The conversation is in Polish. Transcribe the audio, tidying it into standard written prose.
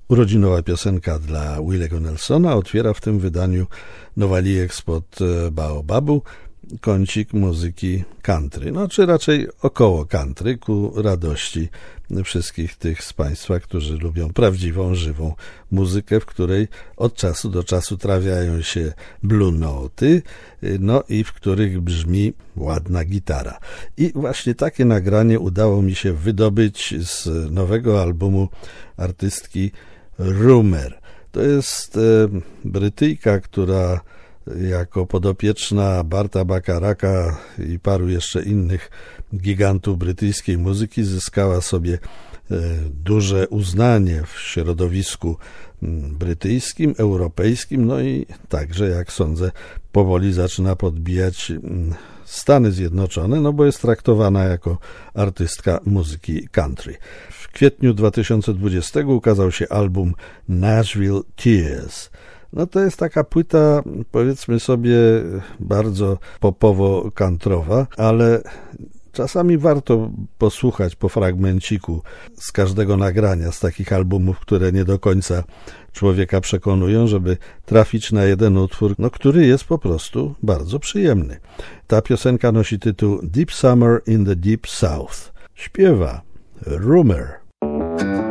Urodzinowa piosenka dla Willego Nelsona otwiera w tym wydaniu Nowalijek spod Baobabu, kącik muzyki country, czy raczej około country, ku radości wszystkich tych z Państwa, którzy lubią prawdziwą, żywą muzykę, w której od czasu do czasu trafiają się blue noty, i w których brzmi ładna gitara. I właśnie takie nagranie udało mi się wydobyć z nowego albumu artystki Rumer. To jest Brytyjka, która jako podopieczna Barta Bacharaka i paru jeszcze innych gigantów brytyjskiej muzyki zyskała sobie duże uznanie w środowisku brytyjskim, europejskim, i także, jak sądzę, powoli zaczyna podbijać Stany Zjednoczone, bo jest traktowana jako artystka muzyki country. W kwietniu 2020 ukazał się album Nashville Tears. To jest taka płyta, powiedzmy sobie, bardzo popowo-kantrowa, ale czasami warto posłuchać po fragmenciku z każdego nagrania, z takich albumów, które nie do końca człowieka przekonują, żeby trafić na jeden utwór, który jest po prostu bardzo przyjemny. Ta piosenka nosi tytuł Deep Summer in the Deep South. Śpiewa Rumer.